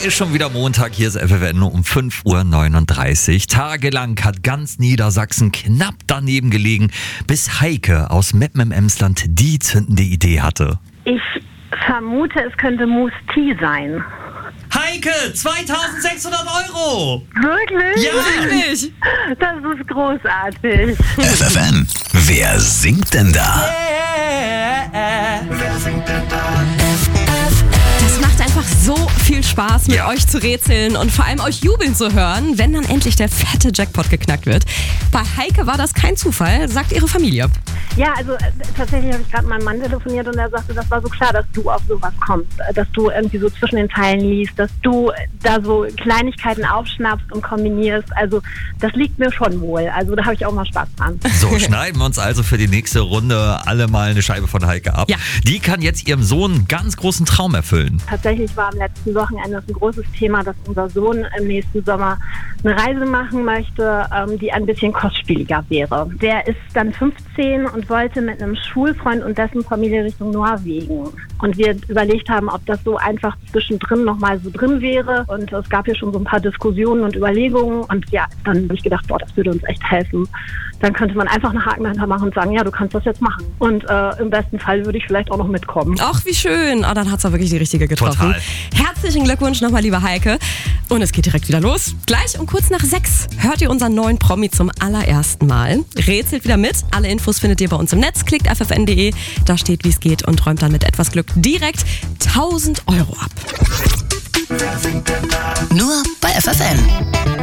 ist schon wieder Montag, hier ist FFN um 5:39 Uhr. Tagelang hat ganz Niedersachsen knapp daneben gelegen, bis Heike aus Meppen im Emsland die zündende Idee hatte. Ich vermute, es könnte Mousse Tea sein. Heike, 2.600 €! Wirklich? Ja, Wirklich? Das ist großartig. FFN, wer singt denn da? Das macht einfach so viel Spaß, mit Ja. euch zu rätseln und vor allem euch jubeln zu hören, wenn dann endlich der fette Jackpot geknackt wird. Bei Heike war das kein Zufall, sagt ihre Familie. Ja, also tatsächlich habe ich gerade mit meinem Mann telefoniert und er sagte, das war so klar, dass du auf sowas kommst. Dass du irgendwie so zwischen den Zeilen liest, dass du da so Kleinigkeiten aufschnappst und kombinierst. Also das liegt mir schon wohl. Also da habe ich auch mal Spaß dran. So, schneiden wir uns also für die nächste Runde alle mal eine Scheibe von Heike ab. Ja. Die kann jetzt ihrem Sohn einen ganz großen Traum erfüllen. Tatsächlich war am letzten Wochenende ein großes Thema, dass unser Sohn im nächsten Sommer eine Reise machen möchte, die ein bisschen kostspieliger wäre. Der ist dann 15 und wollte mit einem Schulfreund und dessen Familie Richtung Norwegen. Und wir überlegt haben, ob das so einfach zwischendrin nochmal so drin wäre. Und es gab ja schon so ein paar Diskussionen und Überlegungen. Und ja, dann habe ich gedacht, boah, das würde uns echt helfen. Dann könnte man einfach einen Haken dahinter machen und sagen, ja, du kannst das jetzt machen. Und im besten Fall würde ich vielleicht auch noch mitkommen. Ach, wie schön. Oh, dann hat's auch wirklich die richtige getroffen. Total. Herzlichen Glückwunsch nochmal, liebe Heike. Und es geht direkt wieder los. Gleich um kurz nach 6 hört ihr unseren neuen Promi zum allerersten Mal. Rätselt wieder mit. Alle Infos findet ihr bei uns im Netz. Klickt ffn.de. Da steht, wie es geht und räumt dann mit etwas Glück direkt 1.000 € ab. Nur bei FFN.